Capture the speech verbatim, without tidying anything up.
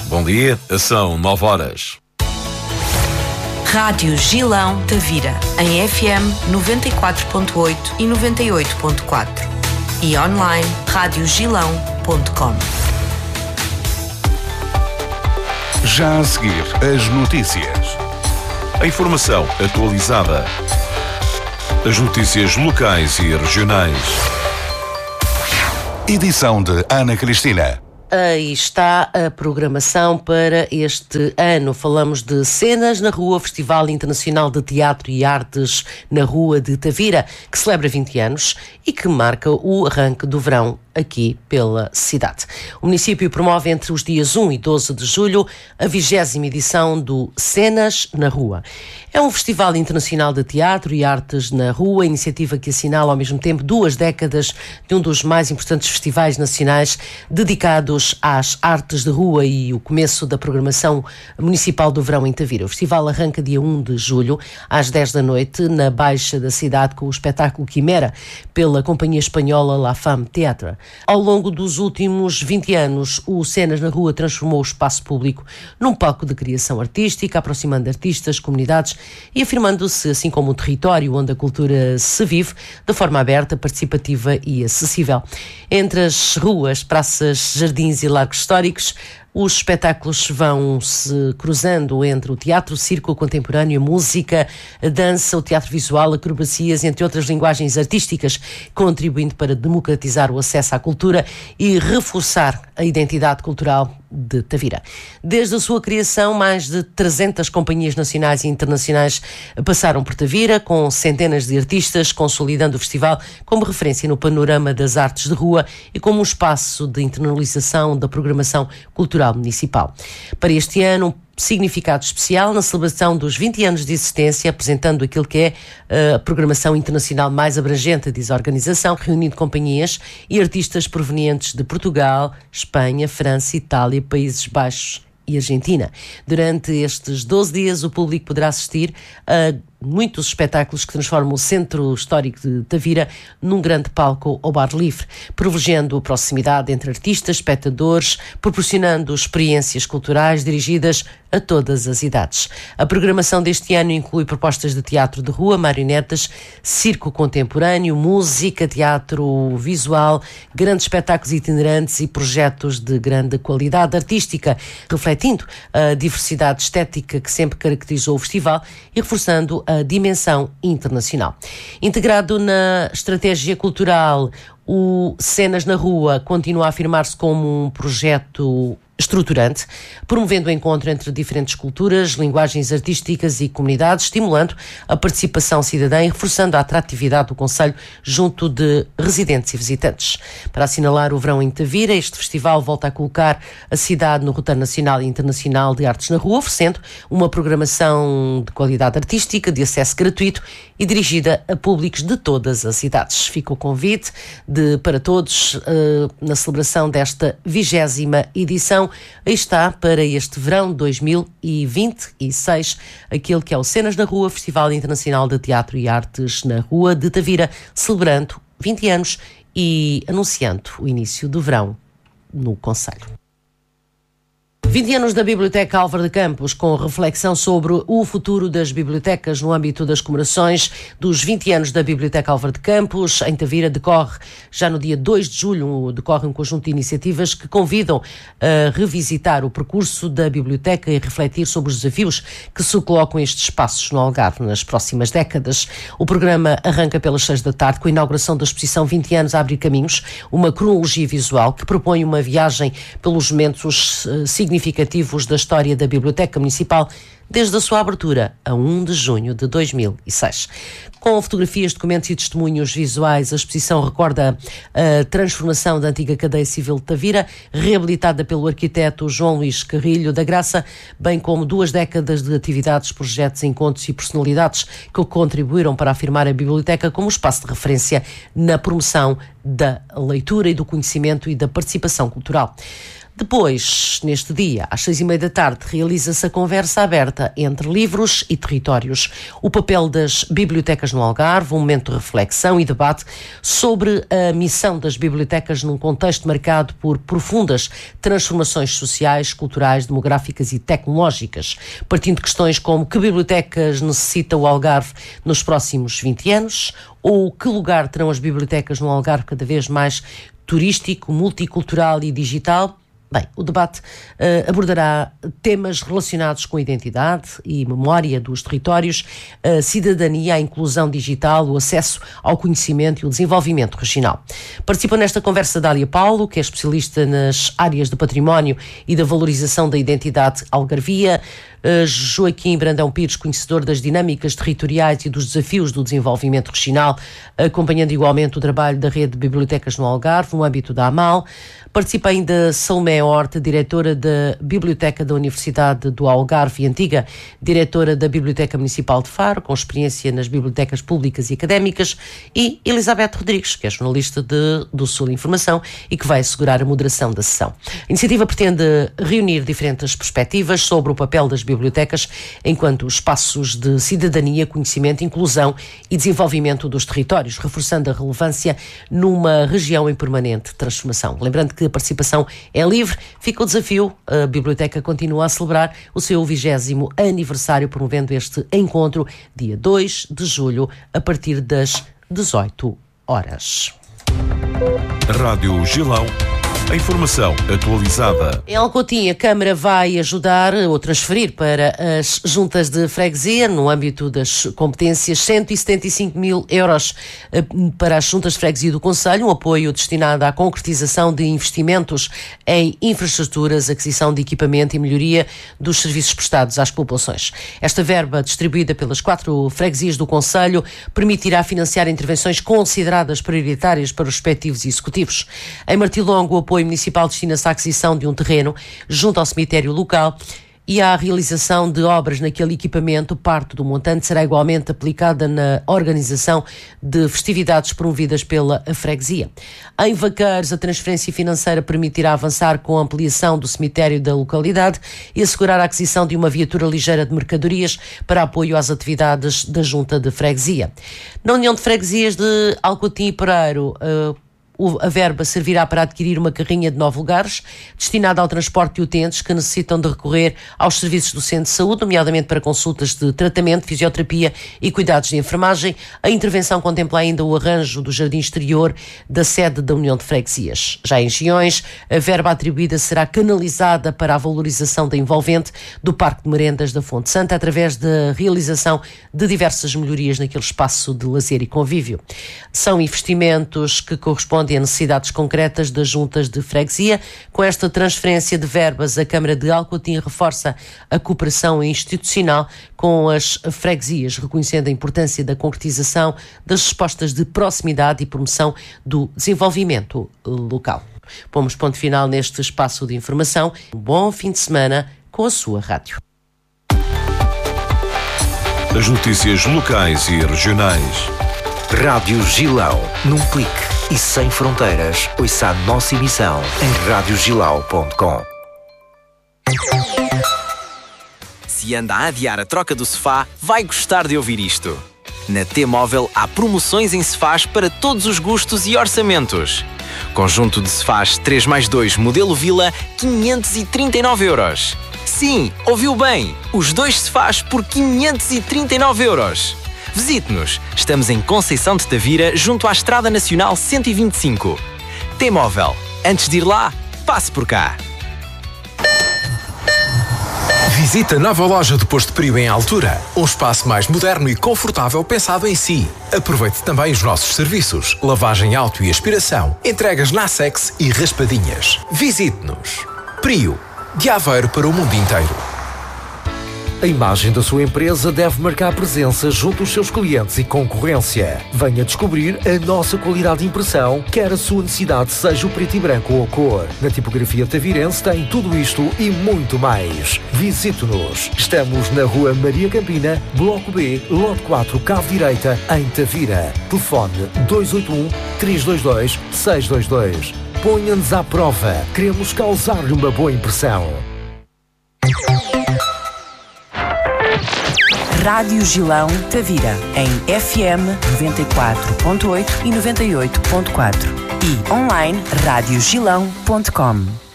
Bom dia, são nove horas. Rádio Gilão Tavira, em F M noventa e quatro ponto oito e noventa e oito ponto quatro e online rádio gilão ponto com. Já a seguir, as notícias. A informação atualizada. As notícias locais e regionais. Edição de Ana Cristina. Aí está a programação para este ano. Falamos de Cenas na Rua, Festival Internacional de Teatro e Artes na Rua de Tavira, que celebra vinte anos e que marca o arranque do verão aqui pela cidade. O município promove entre os dias um e doze de julho a vigésima edição do Cenas na Rua. É um festival internacional de teatro e artes na rua, iniciativa que assinala ao mesmo tempo duas décadas de um dos mais importantes festivais nacionais dedicados às artes de rua e o começo da programação municipal do verão em Tavira. O festival arranca dia um de julho, às dez da noite, na Baixa da cidade, com o espetáculo Quimera, pela companhia espanhola La Femme Theatre. Ao longo dos últimos vinte anos, o Cenas na Rua transformou o espaço público num palco de criação artística, aproximando artistas, comunidades e afirmando-se, assim como o território onde a cultura se vive, de forma aberta, participativa e acessível. Entre as ruas, praças, jardins e largos históricos, os espetáculos vão se cruzando entre o teatro, o circo contemporâneo, a música, a dança, o teatro visual, acrobacias, entre outras linguagens artísticas, contribuindo para democratizar o acesso à cultura e reforçar a identidade cultural de Tavira. Desde a sua criação, mais de trezentas companhias nacionais e internacionais passaram por Tavira, com centenas de artistas, consolidando o festival como referência no panorama das artes de rua e como um espaço de internalização da programação cultural municipal. Para este ano, significado especial na celebração dos vinte anos de existência, apresentando aquilo que é a programação internacional mais abrangente, diz a organização, reunindo companhias e artistas provenientes de Portugal, Espanha, França, Itália, Países Baixos e Argentina. Durante estes doze dias, o público poderá assistir a muitos espetáculos que transformam o centro histórico de Tavira num grande palco ao ar livre, privilegiando a proximidade entre artistas, espectadores, proporcionando experiências culturais dirigidas a todas as idades. A programação deste ano inclui propostas de teatro de rua, marionetas, circo contemporâneo, música, teatro visual, grandes espetáculos itinerantes e projetos de grande qualidade artística, refletindo a diversidade estética que sempre caracterizou o festival e reforçando a dimensão internacional. Integrado na estratégia cultural, o Cenas na Rua continua a afirmar-se como um projeto estruturante, promovendo o encontro entre diferentes culturas, linguagens artísticas e comunidades, estimulando a participação cidadã e reforçando a atratividade do concelho junto de residentes e visitantes. Para assinalar o verão em Tavira, este festival volta a colocar a cidade no roteiro nacional e internacional de artes na rua, oferecendo uma programação de qualidade artística, de acesso gratuito e dirigida a públicos de todas as idades. Fica o convite de, para todos uh, na celebração desta vigésima edição. Aí está, para este verão dois mil e vinte e seis, aquele que é o Cenas na Rua, Festival Internacional de Teatro e Artes na Rua de Tavira, celebrando vinte anos e anunciando o início do verão no concelho. vinte anos da Biblioteca Álvaro de Campos, com reflexão sobre o futuro das bibliotecas no âmbito das comemorações dos vinte anos da Biblioteca Álvaro de Campos, em Tavira, decorre já no dia dois de julho, decorre um conjunto de iniciativas que convidam a revisitar o percurso da biblioteca e refletir sobre os desafios que se colocam estes espaços no Algarve nas próximas décadas. O programa arranca pelas seis da tarde com a inauguração da exposição vinte anos a abrir caminhos, uma cronologia visual que propõe uma viagem pelos momentos uh, significativos significativos da história da Biblioteca Municipal desde a sua abertura a um de junho de dois mil e seis. Com fotografias, documentos e testemunhos visuais, a exposição recorda a transformação da antiga cadeia civil de Tavira, reabilitada pelo arquiteto João Luís Carrilho da Graça, bem como duas décadas de atividades, projetos, encontros e personalidades que contribuíram para afirmar a biblioteca como espaço de referência na promoção da leitura e do conhecimento e da participação cultural. Depois, neste dia, às seis e meia da tarde, realiza-se a conversa aberta entre livros e territórios. O papel das bibliotecas no Algarve, um momento de reflexão e debate sobre a missão das bibliotecas num contexto marcado por profundas transformações sociais, culturais, demográficas e tecnológicas, partindo de questões como que bibliotecas necessita o Algarve nos próximos vinte anos, ou que lugar terão as bibliotecas no Algarve cada vez mais turístico, multicultural e digital. Bem, o debate uh, abordará temas relacionados com a identidade e memória dos territórios, a cidadania, a inclusão digital, o acesso ao conhecimento e o desenvolvimento regional. Participa nesta conversa Dália Paulo, que é especialista nas áreas do património e da valorização da identidade algarvia, uh, Joaquim Brandão Pires, conhecedor das dinâmicas territoriais e dos desafios do desenvolvimento regional, acompanhando igualmente o trabalho da rede de bibliotecas no Algarve, no âmbito da AMAL. Participa ainda Salomé Horta, diretora da Biblioteca da Universidade do Algarve e antiga diretora da Biblioteca Municipal de Faro, com experiência nas bibliotecas públicas e académicas, e Elizabeth Rodrigues, que é jornalista de, do Sul Informação e que vai assegurar a moderação da sessão. A iniciativa pretende reunir diferentes perspectivas sobre o papel das bibliotecas enquanto espaços de cidadania, conhecimento, inclusão e desenvolvimento dos territórios, reforçando a relevância numa região em permanente transformação. Lembrando que a participação é livre, fica o desafio. A Biblioteca continua a celebrar o seu vigésimo aniversário, promovendo este encontro dia dois de julho, a partir das dezoito horas. Rádio Gilão. A informação atualizada. Em Alcotim, a Câmara vai ajudar ou transferir para as juntas de freguesia, no âmbito das competências, cento e setenta e cinco mil euros para as juntas de freguesia do Conselho, um apoio destinado à concretização de investimentos em infraestruturas, aquisição de equipamento e melhoria dos serviços prestados às populações. Esta verba, distribuída pelas quatro freguesias do Conselho, permitirá financiar intervenções consideradas prioritárias para os respectivos executivos. Em Martilongo, o apoio municipal destina-se à aquisição de um terreno junto ao cemitério local e à realização de obras naquele equipamento. Parte do montante será igualmente aplicada na organização de festividades promovidas pela freguesia. Em Vaqueiros, a transferência financeira permitirá avançar com a ampliação do cemitério da localidade e assegurar a aquisição de uma viatura ligeira de mercadorias para apoio às atividades da junta de freguesia. Na União de Freguesias de Alcotim e Pereiro, uh, a verba servirá para adquirir uma carrinha de nove lugares, destinada ao transporte de utentes que necessitam de recorrer aos serviços do centro de saúde, nomeadamente para consultas de tratamento, fisioterapia e cuidados de enfermagem. A intervenção contempla ainda o arranjo do jardim exterior da sede da União de Freguesias. Já em Giões, a verba atribuída será canalizada para a valorização da envolvente do Parque de Merendas da Fonte Santa, através da realização de diversas melhorias naquele espaço de lazer e convívio. São investimentos que correspondem a necessidades concretas das juntas de freguesia. Com esta transferência de verbas, a Câmara de Alcotim reforça a cooperação institucional com as freguesias, reconhecendo a importância da concretização das respostas de proximidade e promoção do desenvolvimento local. Pomos ponto final neste espaço de informação. Um bom fim de semana com a sua rádio. As notícias locais e regionais. Rádio Gilão, num clique e sem fronteiras. Ouça a nossa emissão em rádio gilau ponto com. Se anda a adiar a troca do sofá, vai gostar de ouvir isto. Na T-Móvel há promoções em sofás para todos os gostos e orçamentos. Conjunto de sofás três mais dois modelo Vila, quinhentos e trinta e nove euros. Sim, ouviu bem, os dois sofás por quinhentos e trinta e nove euros. Visite-nos. Estamos em Conceição de Tavira, junto à Estrada Nacional cento e vinte e cinco. T-Móvel. Antes de ir lá, passe por cá. Visite a nova loja do Posto Prio em Altura. Um espaço mais moderno e confortável pensado em si. Aproveite também os nossos serviços. Lavagem auto e aspiração. Entregas Nassex e raspadinhas. Visite-nos. Prio. De Aveiro para o mundo inteiro. A imagem da sua empresa deve marcar presença junto aos seus clientes e concorrência. Venha descobrir a nossa qualidade de impressão, quer a sua necessidade seja o preto e branco ou a cor. Na tipografia tavirense tem tudo isto e muito mais. Visite-nos. Estamos na Rua Maria Campina, Bloco B, Lote quatro, Cave Direita, em Tavira. Telefone dois oito um, três dois dois, seis dois dois. Ponha-nos à prova. Queremos causar-lhe uma boa impressão. Rádio Gilão Tavira, em F M noventa e quatro ponto oito e noventa e oito ponto quatro e online rádio gilão ponto com.